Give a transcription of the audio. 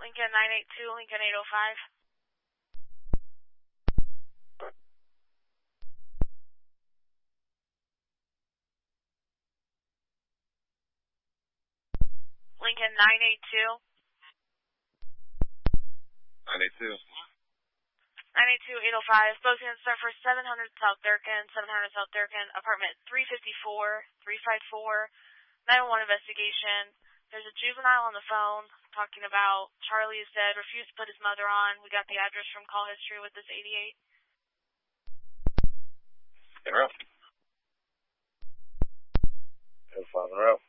Lincoln 982, Lincoln 805. Lincoln 982. 982. 982, 805. Both units start for 700 South Durkin, apartment 354, 354, 911 investigation. There's a juvenile on the phone talking about Charlie is dead, refused to put his mother on. We got the address from call history with this 88. In row. 5 in a row.